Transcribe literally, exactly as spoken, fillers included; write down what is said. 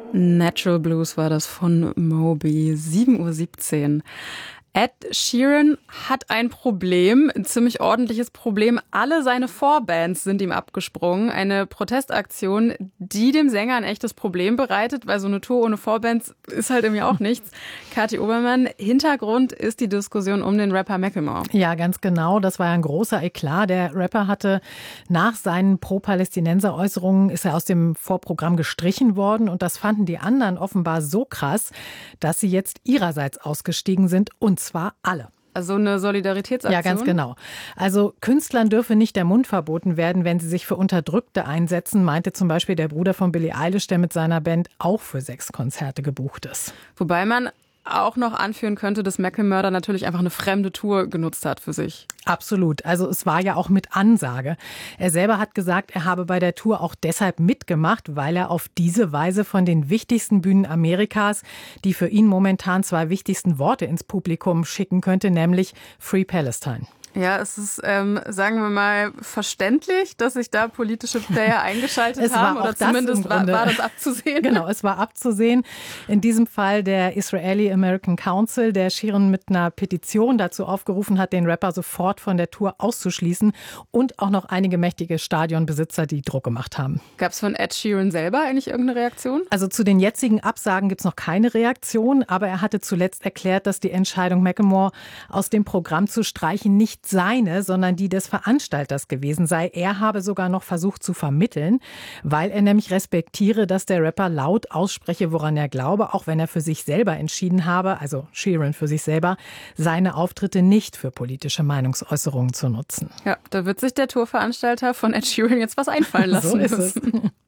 Natural Blues war das von Moby, sieben Uhr siebzehn. Ed Sheeran hat ein Problem, ein ziemlich ordentliches Problem. Alle seine Vorbands sind ihm abgesprungen. Eine Protestaktion, die dem Sänger ein echtes Problem bereitet, weil so eine Tour ohne Vorbands ist halt irgendwie auch nichts. Kathi Obermann, Hintergrund ist die Diskussion um den Rapper Macklemore. Ja, ganz genau. Das war ja ein großer Eklat. Der Rapper hatte nach seinen Pro-Palästinenser-Äußerungen ist er aus dem Vorprogramm gestrichen worden. Und das fanden die anderen offenbar so krass, dass sie jetzt ihrerseits ausgestiegen sind. Und zwar alle. Also eine Solidaritätsaktion? Ja, ganz genau. Also Künstlern dürfe nicht der Mund verboten werden, wenn sie sich für Unterdrückte einsetzen, meinte zum Beispiel der Bruder von Billie Eilish, der mit seiner Band auch für sechs Konzerte gebucht ist. Wobei man auch noch anführen könnte, dass Macklemore natürlich einfach eine fremde Tour genutzt hat für sich. Absolut. Also es war ja auch mit Ansage. Er selber hat gesagt, er habe bei der Tour auch deshalb mitgemacht, weil er auf diese Weise von den wichtigsten Bühnen Amerikas die für ihn momentan zwei wichtigsten Worte ins Publikum schicken könnte, nämlich Free Palestine. Ja, es ist, ähm, sagen wir mal, verständlich, dass sich da politische Player eingeschaltet es haben. War oder zumindest war, war das abzusehen. Genau, es war abzusehen. In diesem Fall der Israeli American Council, der Sheeran mit einer Petition dazu aufgerufen hat, den Rapper sofort von der Tour auszuschließen. Und auch noch einige mächtige Stadionbesitzer, die Druck gemacht haben. Gab es von Ed Sheeran selber eigentlich irgendeine Reaktion? Also zu den jetzigen Absagen gibt es noch keine Reaktion. Aber er hatte zuletzt erklärt, dass die Entscheidung, Macklemore aus dem Programm zu streichen, nicht seine, sondern die des Veranstalters gewesen sei. Er habe sogar noch versucht zu vermitteln, weil er nämlich respektiere, dass der Rapper laut ausspreche, woran er glaube, auch wenn er für sich selber entschieden habe, also Sheeran für sich selber, seine Auftritte nicht für politische Meinungsäußerungen zu nutzen. Ja, da wird sich der Tourveranstalter von Ed Sheeran jetzt was einfallen lassen so ist es.